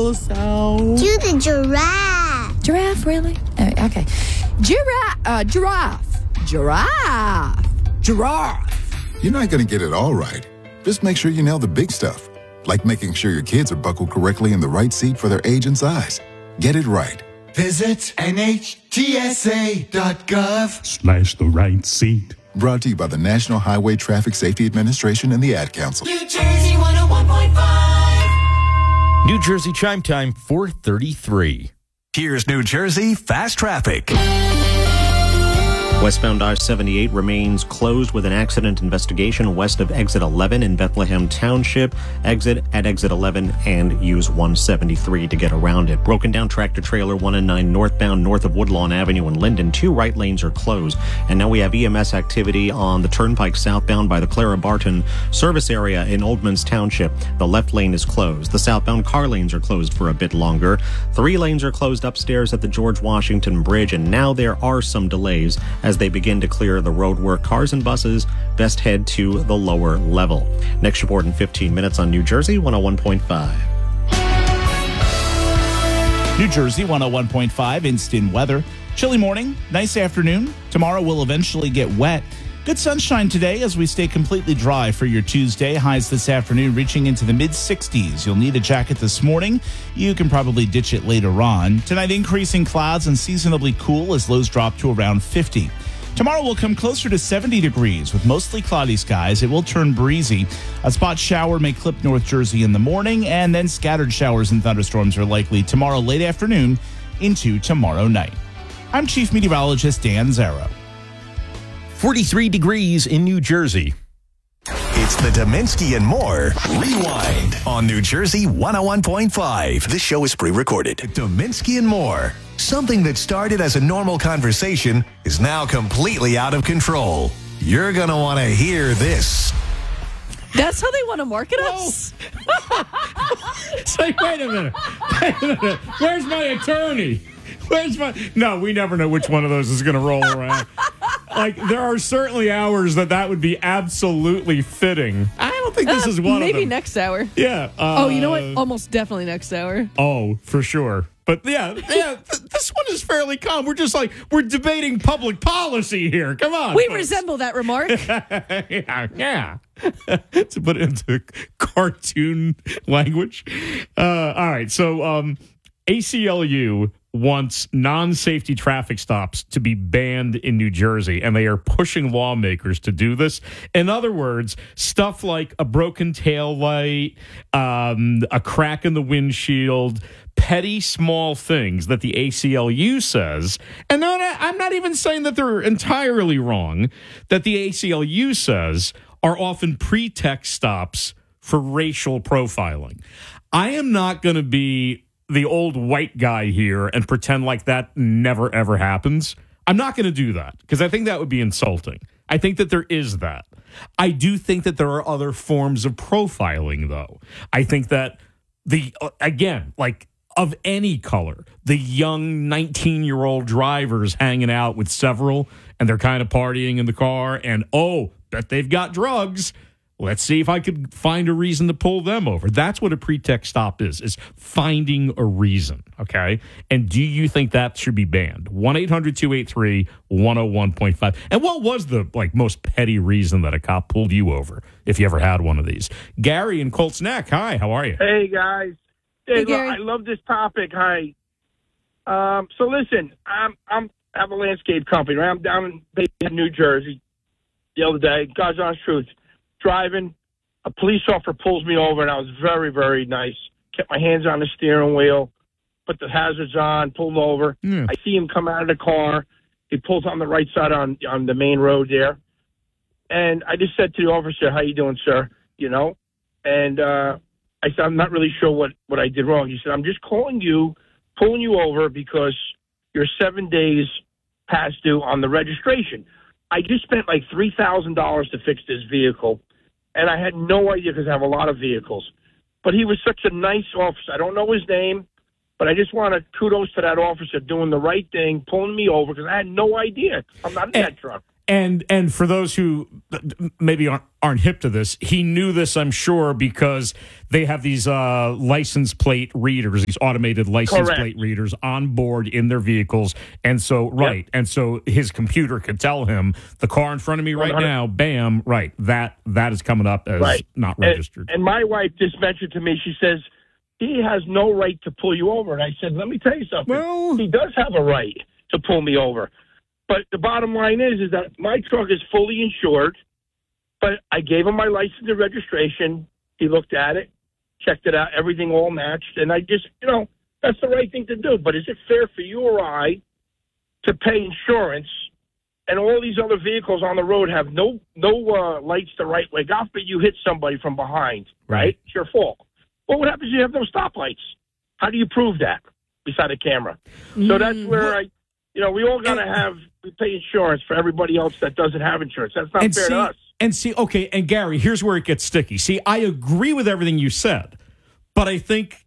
little sound. Do the giraffe. Giraffe, really? Okay. Giraffe. You're not going to get it all right. Just make sure you nail the big stuff, like making sure your kids are buckled correctly in the right seat for their age and size. Get it right. Visit NHTSA.gov/ the right seat. Brought to you by the National Highway Traffic Safety Administration and the Ad Council. New Jersey 101.5. New Jersey Chime Time, 4:33. Here's New Jersey Fast Traffic. Westbound I-78 remains closed with an accident investigation west of exit 11 in Bethlehem Township. Exit at exit 11 and use 173 to get around it. Broken down tractor-trailer 1 and 9 northbound north of Woodlawn Avenue in Linden. 2 right lanes are closed. And now we have EMS activity on the Turnpike southbound by the Clara Barton service area in Oldman's Township. The left lane is closed. The southbound car lanes are closed for a bit longer. 3 lanes are closed upstairs at the George Washington Bridge, and now there are some delays as they begin to clear the roadwork. Cars and buses best head to the lower level. Next report in 15 minutes on New Jersey 101.5. New Jersey 101.5 instant weather. Chilly morning, nice afternoon. Tomorrow will eventually get wet. Good sunshine today as we stay completely dry for your Tuesday. Highs this afternoon reaching into the mid-60s. You'll need a jacket this morning. You can probably ditch it later on. Tonight, increasing clouds and seasonably cool as lows drop to around 50. Tomorrow will come closer to 70 degrees with mostly cloudy skies. It will turn breezy. A spot shower may clip North Jersey in the morning, and then scattered showers and thunderstorms are likely tomorrow late afternoon into tomorrow night. I'm Chief Meteorologist Dan Zarrow. 43 degrees in New Jersey. It's the Dominski and More Rewind on New Jersey 101.5. This show is pre-recorded. Dominski and More. Something that started as a normal conversation is now completely out of control. You're going to want to hear this. That's how they want to market us? It's like, wait a minute. Where's my attorney? No, we never know which one of those is going to roll around. Like, there are certainly hours that would be absolutely fitting. I don't think this is one of them. Maybe next hour. Yeah. You know what? Almost definitely next hour. Oh, for sure. But yeah, this one is fairly calm. We're just like, we're debating public policy here. Come on. We folks. resemble that remark. Yeah. To put it into cartoon language. All right. So ACLU wants non-safety traffic stops to be banned in New Jersey, and they are pushing lawmakers to do this. In other words, stuff like a broken taillight, a crack in the windshield, petty small things that the ACLU says, and I'm not even saying that they're entirely wrong, that the ACLU says are often pretext stops for racial profiling. I am not going to be the old white guy here and pretend like that never, ever happens. I'm not going to do that because I think that would be insulting. I think that there is that. I do think that there are other forms of profiling, though. I think that of any color, the young 19-year-old drivers hanging out with several and they're kind of partying in the car and, bet they've got drugs. Let's see if I could find a reason to pull them over. That's what a pretext stop is finding a reason, okay? And do you think that should be banned? 1-800-283-101.5. And what was the most petty reason that a cop pulled you over, if you ever had one of these? Gary in Colts Neck, hi, how are you? Hey, guys. Hey, look, Gary. I love this topic. Hi. So listen, I have a landscape company. Right? I'm down in New Jersey the other day. God's honest truth. Driving, a police officer pulls me over, and I was very, very nice. Kept my hands on the steering wheel, put the hazards on, pulled over. I see him come out of the car. He pulls on the right side on the main road there. And I just said to the officer, how you doing, sir? And I said, I'm not really sure what I did wrong. He said, I'm just pulling you over because you're 7 days past due on the registration. I just spent like $3,000 to fix this vehicle, and I had no idea because I have a lot of vehicles. But he was such a nice officer. I don't know his name, but I just want to kudos to that officer doing the right thing, pulling me over because I had no idea. I'm not in that truck. And for those who maybe aren't hip to this, he knew this, I'm sure, because they have these license plate readers, these automated license Correct. plate readers on board in their vehicles. And so, right. And so his computer could tell him the car in front of me right 100. now, bam, right. That is coming up as not registered. And my wife just mentioned to me, she says, he has no right to pull you over. And I said, let me tell you something. Well, he does have a right to pull me over. But the bottom line is that my truck is fully insured, but I gave him my license and registration. He looked at it, checked it out, everything all matched. And I just, that's the right thing to do. But is it fair for you or I to pay insurance and all these other vehicles on the road have no lights the right way? God forbid you hit somebody from behind, right? It's your fault. Well, what happens if you have no stoplights? How do you prove that beside a camera? So that's where we all got to we pay insurance for everybody else that doesn't have insurance. That's not fair to us. And Gary, here's where it gets sticky. See, I agree with everything you said, but I think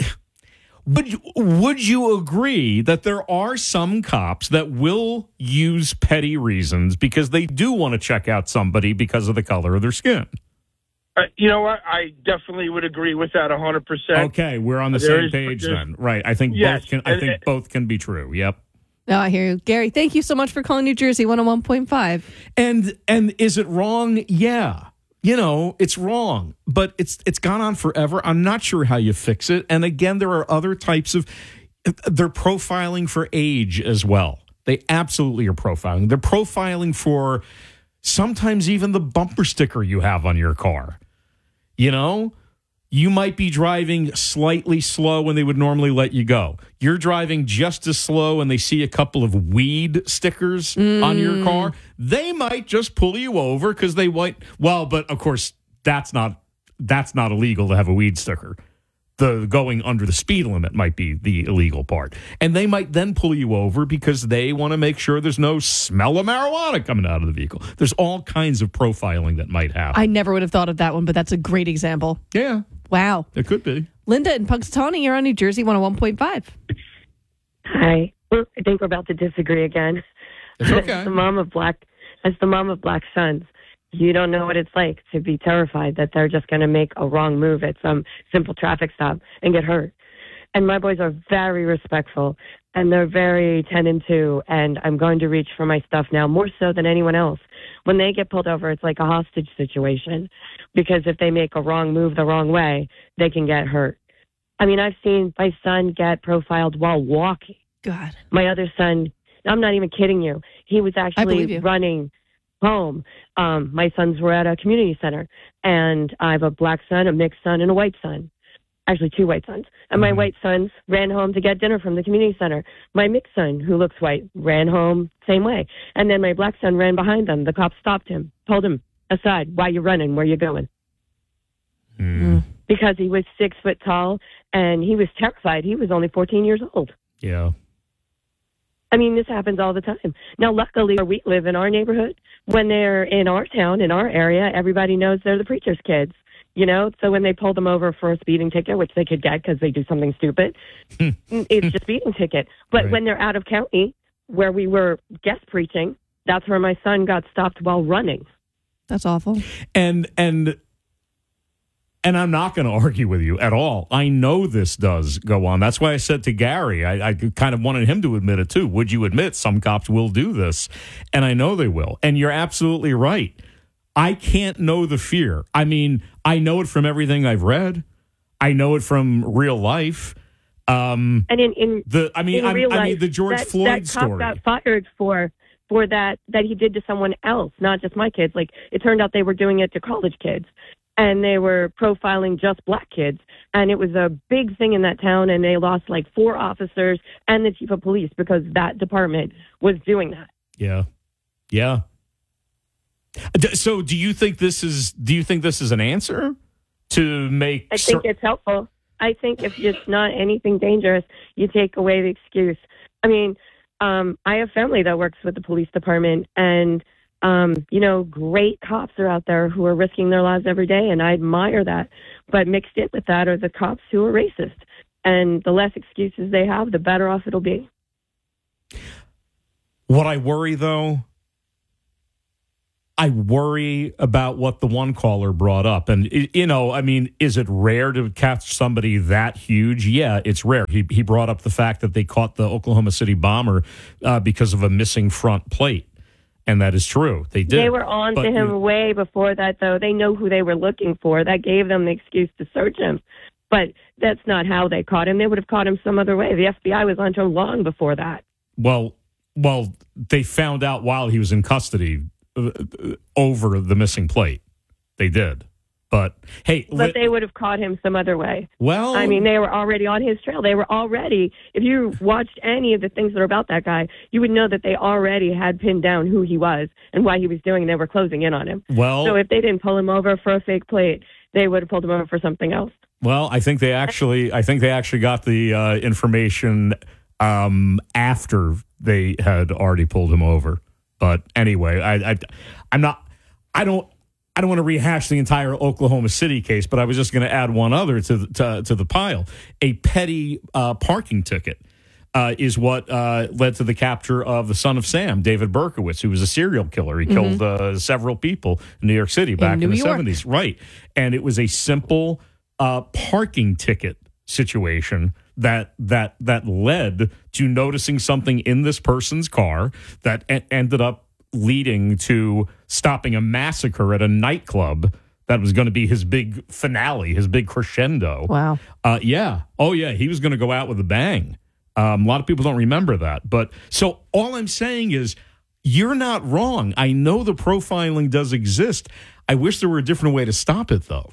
would you agree that there are some cops that will use petty reasons because they do want to check out somebody because of the color of their skin? You know what? I definitely would agree with that 100%. Okay, we're on the same page then. Right. I think both can be true. Yep. No, I hear you. Gary, thank you so much for calling New Jersey 101.5. And is it wrong? Yeah. It's wrong, but it's gone on forever. I'm not sure how you fix it. And again, there are other types of they're profiling for age as well. They absolutely are profiling. They're profiling for sometimes even the bumper sticker you have on your car. You might be driving slightly slow when they would normally let you go. You're driving just as slow and they see a couple of weed stickers on your car. They might just pull you over because they might. Well, but of course, that's not illegal to have a weed sticker. The going under the speed limit might be the illegal part. And they might then pull you over because they want to make sure there's no smell of marijuana coming out of the vehicle. There's all kinds of profiling that might happen. I never would have thought of that one, but that's a great example. Yeah. Wow. It could be. Linda in Punxsutawney, you're on New Jersey 101.5. Hi. I think we're about to disagree again. It's okay. As the mom of black sons, you don't know what it's like to be terrified that they're just going to make a wrong move at some simple traffic stop and get hurt. And my boys are very respectful, and they're very 10 and 2, and I'm going to reach for my stuff now more so than anyone else. When they get pulled over, it's like a hostage situation, because if they make a wrong move the wrong way, they can get hurt. I mean, I've seen my son get profiled while walking. God. My other son, I'm not even kidding you, he was actually running home. My sons were at a community center, and I have a black son, a mixed son, and a white son. Actually, 2 white sons. And my white sons ran home to get dinner from the community center. My mixed son, who looks white, ran home same way. And then my black son ran behind them. The cops stopped him, pulled him aside. Why you running? Where you going? Because he was 6 foot tall, and he was terrified. He was only 14 years old. Yeah. I mean, this happens all the time. Now, luckily, where we live in our neighborhood, when they're in our town, in our area, everybody knows they're the preacher's kids. So when they pull them over for a speeding ticket, which they could get because they do something stupid, it's just a speeding ticket. But when they're out of county, where we were guest preaching, that's where my son got stopped while running. That's awful. And I'm not going to argue with you at all. I know this does go on. That's why I said to Gary, I kind of wanted him to admit it too. Would you admit some cops will do this? And I know they will. And you're absolutely right. I can't know the fear. I mean, I know it from everything I've read. I know it from real life. And in real life, the George Floyd story. That cop got fired for that he did to someone else, not just my kids. Like, it turned out they were doing it to college kids, and they were profiling just black kids. And it was a big thing in that town, and they lost like 4 officers and the chief of police because that department was doing that. Yeah. Yeah. So do you think this is an answer to make? I think it's helpful. I think if it's not anything dangerous, you take away the excuse. I mean, I have family that works with the police department, and great cops are out there who are risking their lives every day, and I admire that. But mixed in with that are the cops who are racist, and the less excuses they have, the better off it'll be. What I worry, though, I worry about what the one caller brought up. And, is it rare to catch somebody that huge? Yeah, it's rare. He brought up the fact that they caught the Oklahoma City bomber because of a missing front plate. And that is true. They did. They were on to him way before that, though. They know who they were looking for. That gave them the excuse to search him. But that's not how they caught him. They would have caught him some other way. The FBI was on to him long before that. Well, they found out while he was in custody over the missing plate. They did. But, hey. But they would have caught him some other way. Well. I mean, they were already on his trail. They were already, if you watched any of the things that are about that guy, you would know that they already had pinned down who he was and why he was doing, and they were closing in on him. Well. So if they didn't pull him over for a fake plate, they would have pulled him over for something else. Well, I think they actually got the information after they had already pulled him over. But anyway, I don't want to rehash the entire Oklahoma City case, but I was just going to add one other to the pile. A petty parking ticket is what led to the capture of the son of Sam, David Berkowitz, who was a serial killer. He killed several people in New York City back in the 70s. Right. And it was a simple parking ticket situation that led to noticing something in this person's car that ended up leading to stopping a massacre at a nightclub that was going to be his big finale, his big crescendo. Wow. Yeah. Oh, yeah. He was going to go out with a bang. A lot of people don't remember that. But so all I'm saying is you're not wrong. I know the profiling does exist. I wish there were a different way to stop it, though.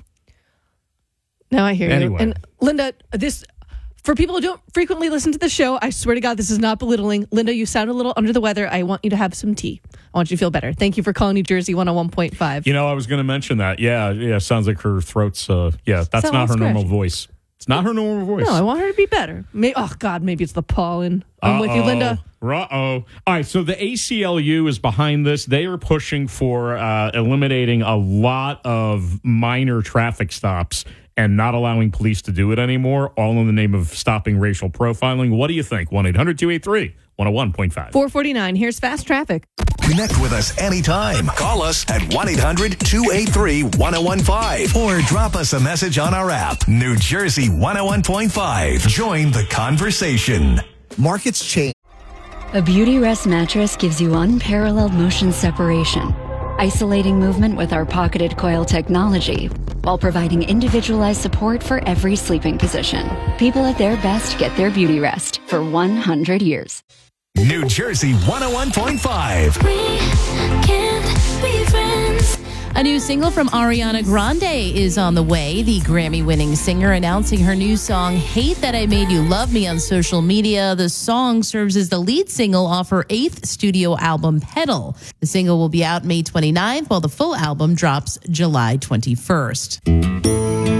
No, I hear Anyway. you. And Linda, for people who don't frequently listen to the show, I swear to God, this is not belittling. Linda, you sound a little under the weather. I want you to have some tea. I want you to feel better. Thank you for calling New Jersey 101.5. I was going to mention that. Yeah. Sounds like her throat's, that's not her normal voice. It's not her normal voice. No, I want her to be better. Maybe it's the pollen. I'm with you, Linda. All right, so the ACLU is behind this. They are pushing for eliminating a lot of minor traffic stops and not allowing police to do it anymore, all in the name of stopping racial profiling. What do you think? 1-800-283-101.5. 449. Here's Fast Traffic. Connect with us anytime. Call us at 1-800-283-1015 or drop us a message on our app, New Jersey 101.5. Join the conversation. Markets change. A Beauty Rest mattress gives you unparalleled motion separation, isolating movement with our pocketed coil technology, while providing individualized support for every sleeping position. People at their best get their Beauty Rest for 100 years. New Jersey 101.5. We can't be friends. A new single from Ariana Grande is on the way. The Grammy-winning singer announcing her new song, Hate That I Made You Love Me, on social media. The song serves as the lead single off her 8th studio album, Pedal. The single will be out May 29th, while the full album drops July 21st.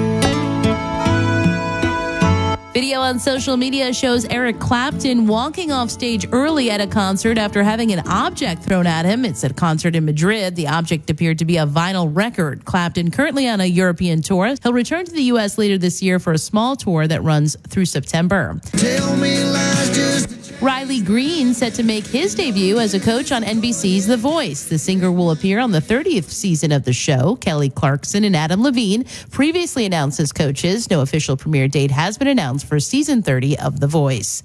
Video on social media shows Eric Clapton walking off stage early at a concert after having an object thrown at him. It's at a concert in Madrid. The object appeared to be a vinyl record. Clapton, currently on a European tour. He'll return to the U.S. later this year for a small tour that runs through September. Tell me lies Riley Green set to make his debut as a coach on NBC's The Voice. The singer will appear on the 30th season of the show. Kelly Clarkson and Adam Levine previously announced as coaches. No official premiere date has been announced for season 30 of The Voice.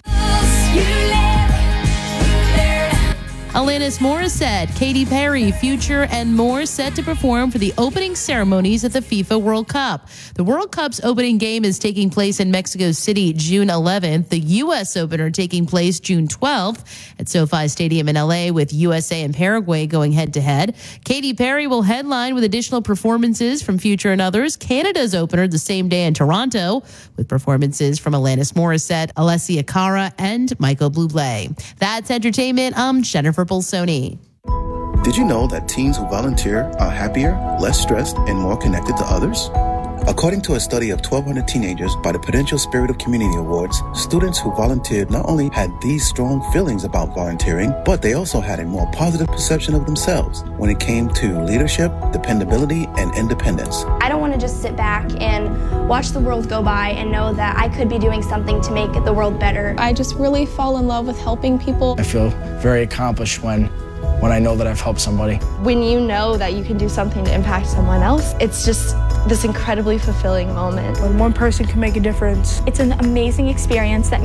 Alanis Morissette, Katy Perry, Future, and more set to perform for the opening ceremonies at the FIFA World Cup. The World Cup's opening game is taking place in Mexico City June 11th. The U.S. opener taking place June 12th at SoFi Stadium in L.A. with USA and Paraguay going head-to-head. Katy Perry will headline with additional performances from Future and others. Canada's opener the same day in Toronto with performances from Alanis Morissette, Alessia Cara, and Michael Bublé. That's entertainment. I'm Jennifer Bolsoni. Did you know that teens who volunteer are happier, less stressed, and more connected to others? According to a study of 1,200 teenagers by the Prudential Spirit of Community Awards, students who volunteered not only had these strong feelings about volunteering, but they also had a more positive perception of themselves when it came to leadership, dependability, and independence. I don't want to just sit back and watch the world go by and know that I could be doing something to make the world better. I just really fall in love with helping people. I feel very accomplished when when I know that I've helped somebody. When you know that you can do something to impact someone else, it's just this incredibly fulfilling moment. When one person can make a difference. It's an amazing experience that